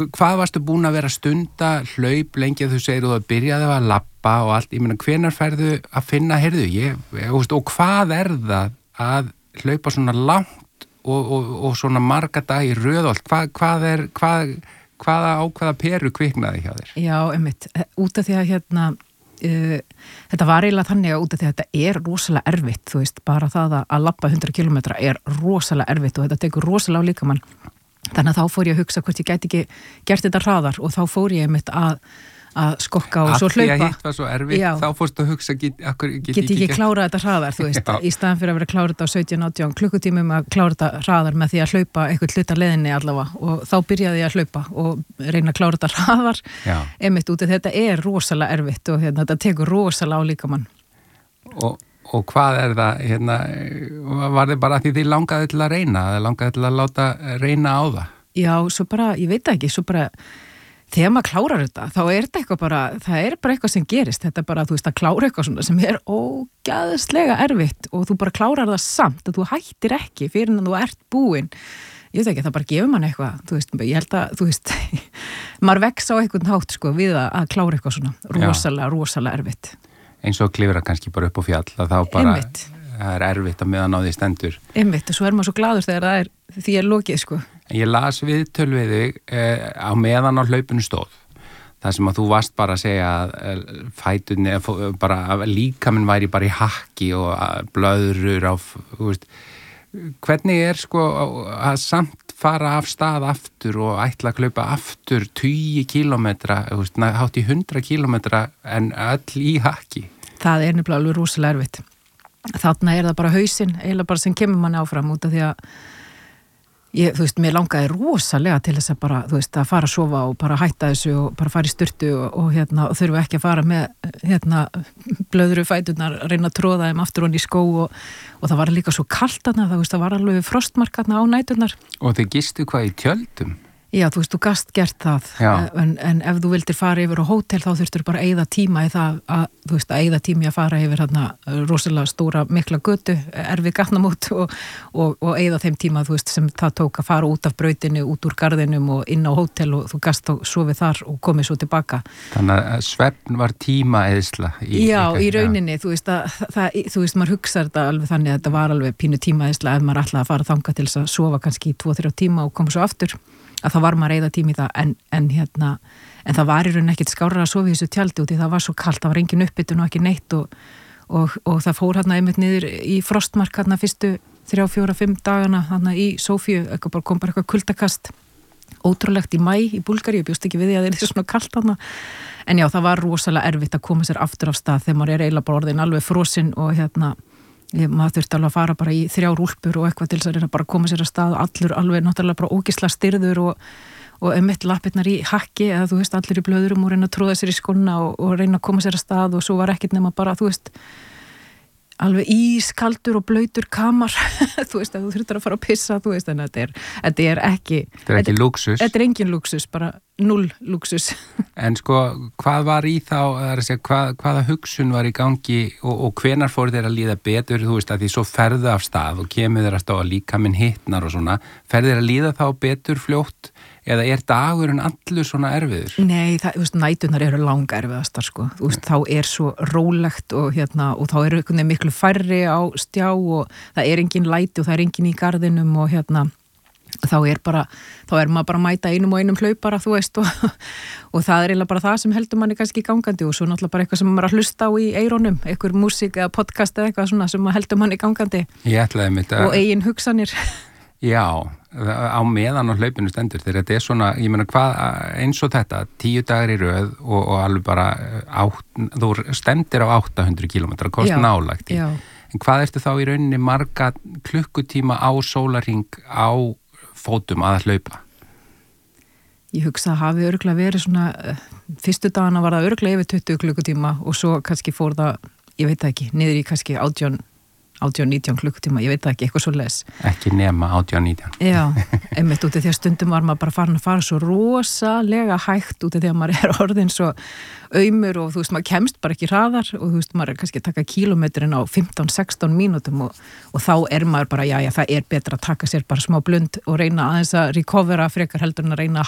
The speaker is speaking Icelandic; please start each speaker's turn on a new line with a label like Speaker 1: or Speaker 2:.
Speaker 1: hvað varstu búin að vera stunda hlaup lengi að þú segir og það byrjaði að labba og allt, ég meina hvenær færðu að finna, heyrðu, og hvað er það að hlaupa svona langt og svona marga dag í röð og allt, hvaða peru kviknaði hjá þér?
Speaker 2: Já, einmitt, út af því að þetta var eiginlega þannig að út af því að þetta er rosalega erfitt, þú veist, bara það að labba 100 kilometra er rosalega erfitt og þetta tekur rosalega á líkamann. Þannig að þá fór ég að hugsa hvort ég gæti ekki gert þetta hraðar og þá fór ég einmitt að skokka og svo hlaupa.
Speaker 1: Að því að hitt var svo erfitt, þá fórstu að hugsa, get
Speaker 2: ekki klárað þetta hraðar, þú veist, í staðan fyrir að vera að klára þetta á 17-18 klukkutímum að klára þetta hraðar með því að hlaupa eitthvað hluta leiðinni allavega og þá byrjaði ég að hlaupa og reyna að klára þetta hraðar, einmitt út af þetta er rosalega erfitt og þetta tekur rosalega á líkamann.
Speaker 1: Og hvað er það, var þið bara því þið langaði til að reyna, eða langaði til að láta reyna á það? Já,
Speaker 2: svo bara, ég veit ekki, svo bara þegar maður klárar þetta, þá er þetta eitthvað bara, það er bara eitthvað sem gerist, þetta er bara, þú veist, að klára eitthvað svona sem er ógæðslega erfitt og þú bara klárar það samt, að þú hættir ekki fyrir en þú ert búinn. Ég veit ekki, það bara gefur mann eitthvað, þú veist, ég held að, þú veist, maður vex á einhvern hátt, sko, við að klára eitthvað svona, rosalega erfitt.
Speaker 1: Eins og klifra kannski bara upp á fjall, að þá bara, það er erfitt að meðan á því stendur.
Speaker 2: Einmitt, og svo er maður svo glaður þegar það er, því er lokið, sko.
Speaker 1: Ég las viðtöl við þig á meðan á hlaupinu stóð. Það sem að þú varst bara að segja að fætunni, bara að líkaminn væri bara í hakki og blöðrur á, þú veist, hvernig er sko að samt fara af stað aftur og ætla að hlaupa aftur 20 kilometra, þú veist, hátt í 100 kilometra en öll í hakki?
Speaker 2: Það er nefnilega alveg rosalega erfitt. Þarna er það bara hausinn, eiginlega bara sem kemur manni áfram út af því að þú veist, mér langaði rosalega til þess að bara, þú veist, að fara að sofa og bara hætta þessu og bara fara í sturtu og þurfu ekki að fara með, blöðru fæturnar, reyna að tróða þeim aftur og í skó og það var líka svo kalt þarna, þú veist, það var alveg frostmark þarna á næturnar.
Speaker 1: Og þið gistu hvað í tjöldum?
Speaker 2: Já, þú veist, þú gast gert það, en ef þú vildir fara yfir á hótel þá þurftur bara að eyða tíma í það þú veist, að eyða tími að fara yfir hérna rosalega stóra mikla götu, erfið gatnamót og eyða þeim tíma, þú veist, sem það tók að fara út af brautinni, út úr garðinum og inn á hótel og þú gast þá sofið þar og komið svo tilbaka.
Speaker 1: Þannig að svefn var tímaeyðsla?
Speaker 2: Já, í rauninni, þú veist, þú veist, maður hugsaði þetta alveg þannig að þetta var alveg pínu tímaeyðsla ef maður ætlaði að fara þangað til þess að sofa kannski 2-3 tíma og koma svo aftur. Að það var maður eyða tími í það en það var í rauninni ekkert skárra að sofa í þessu tjaldi út í það var svo kalt, það var engin uppbytun og ekki neitt og það fór hérna einmitt niður í frostmark hérna fyrstu 3-4-5 dagana hérna í Sofíu, kom bara eitthvað kuldakast ótrúlegt í maí í Búlgaríu, bjóst ekki við því að það er svona kalt hérna en já, það var rosalega erfitt að koma sér aftur af stað þegar maður er eiginlega bara orðin alveg frosinn og maður þurfti alveg að fara bara í 3 úlpur og eitthvað til þess að reyna bara að koma sér að stað og allur alveg náttúrulega bara ógeðslega stirður og einmitt lappirnar í hakki eða þú veist allir í blöðurum og reyna að tróða sér í skóna og reyna að koma sér að stað og svo var ekkert nema bara þú veist alveg ískaldur og blautur kamar þú veist að þú þurftir að fara að pissa þú veist en þetta er ekki
Speaker 1: lúxus.
Speaker 2: Þetta er engin lúxus, bara 0 lúxus.
Speaker 1: En sko, hvað var í þá, hvaða hugsun var í gangi og hvenar fór þér að líða betur, þú veist, að því svo ferðu af stað og kemur þér að stá að líkaminn hitnar og svona, ferðu þér að líða þá betur fljótt eða er dagurinn allur svona erfiður?
Speaker 2: Nei, þú veist, nætunar eru langa erfiðastar, sko. Þú veist, þá er svo rólegt og þá eru einhvern veginn miklu færri á stjá og það er engin læti og það er engin í garðinum og þá er maður bara að mæta einum og einum hlaupara, þú veist, og það er eiginlega bara það sem heldur manni kannski gangandi og svo náttúrulega bara eitthvað sem maður er að hlusta á í eirónum, einhver músík eða podcast eða eitthvað svona sem heldur manni gangandi. Og eigin hugsanir.
Speaker 1: Já, á meðan á hlaupinu stendur þegar þetta er svona, ég meina hvað eins og þetta, 10 dagar í röð og alveg bara þú stendir á 800 kilometra, kost nálægt í. En hvað ertu þá í rauninni marga klukkutíma á sólarhring á fótum að hlaupa?
Speaker 2: Ég hugsa að hafi örugglega verið svona, fyrstu dagana var það örugglega yfir 20 klukkutíma og svo kannski fór það, ég veit það ekki, niður í kannski 18-19 klukkutíma, ég veit það ekki, eitthvað svo les.
Speaker 1: Ekki nema 18-19.
Speaker 2: Já, einmitt út af því að stundum var maður bara farin að fara svo rosalega hægt út af því að maður er orðin svo aumur og þú veist, maður kemst bara ekki hraðar og þú veist, maður er kannski að taka kílómetrin á 15-16 mínútum og þá er maður bara, já, það er betra að taka sér bara smá blund og reyna aðeins að recovera frekar heldur en að reyna að